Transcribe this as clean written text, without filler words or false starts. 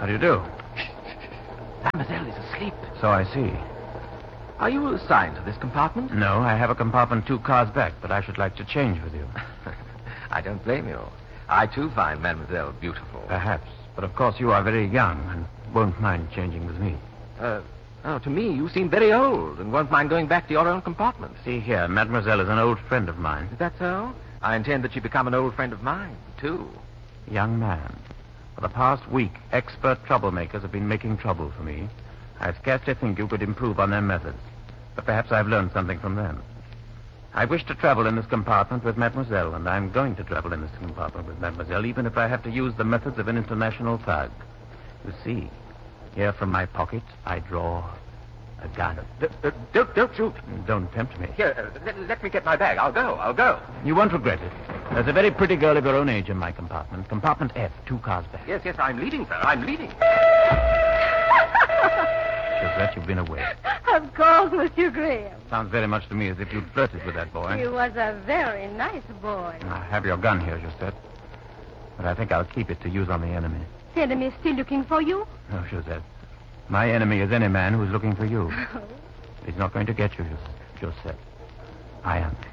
How do you do? Mademoiselle is asleep. So I see. Are you assigned to this compartment? No, I have a compartment 2 cars back, but I should like to change with you. I don't blame you. I, too, find Mademoiselle beautiful. Perhaps. But of course you are very young and won't mind changing with me. To me, you seem very old and won't mind going back to your own compartment. See here, Mademoiselle is an old friend of mine. Is that so? I intend that she become an old friend of mine, too. Young man, for the past week, expert troublemakers have been making trouble for me. I scarcely think you could improve on their methods. But perhaps I've learned something from them. I wish to travel in this compartment with Mademoiselle, and I'm going to travel in this compartment with Mademoiselle, even if I have to use the methods of an international thug. You see, here from my pocket, I draw a gun. Don't shoot. Don't tempt me. Here, let me get my bag. I'll go. You won't regret it. There's a very pretty girl of your own age in my compartment. Compartment F, 2 cars back. Yes, I'm leading, sir. I'm leading. Josette, you've been away. Of course, Monsieur Graham. Sounds very much to me as if you'd flirted with that boy. He was a very nice boy. I have your gun here, Josette. But I think I'll keep it to use on the enemy. The enemy is still looking for you? No, Josette. My enemy is any man who's looking for you. He's not going to get you, Josette. I am.